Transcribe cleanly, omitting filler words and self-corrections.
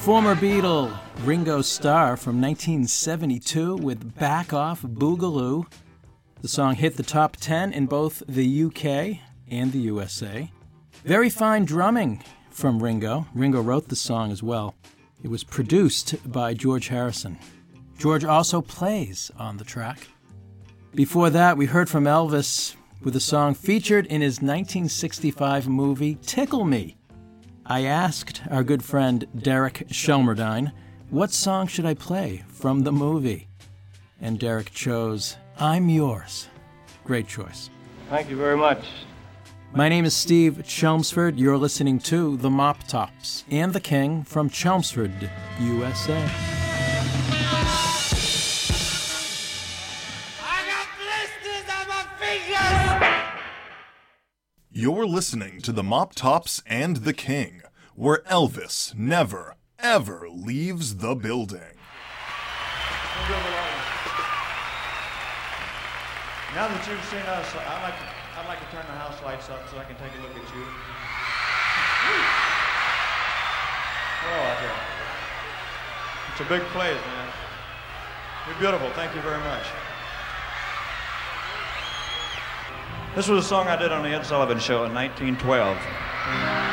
Former Beatle Ringo Starr from 1972 with Back Off Boogaloo. The song hit the top 10 in both the UK and the USA. Very fine drumming from Ringo. Ringo wrote the song as well. It was produced by George Harrison. George also plays on the track. Before that, we heard from Elvis with a song featured in his 1965 movie Tickle Me. I asked our good friend Derek Shelmerdine, what song should I play from the movie? And Derek chose I'm Yours. Great choice. Thank you very much. My name is Steve Chelmsford. You're listening to The Mop Tops and the King from Chelmsford, USA. I got blisters on my fingers! You're listening to The Mop Tops and the King, where Elvis never, ever leaves the building. Now that you've seen us, I'd like to turn the house lights up so I can take a look at you. Oh, I tell you. It's a big place, man. You're beautiful. Thank you very much. This was a song I did on the Ed Sullivan Show in 1912.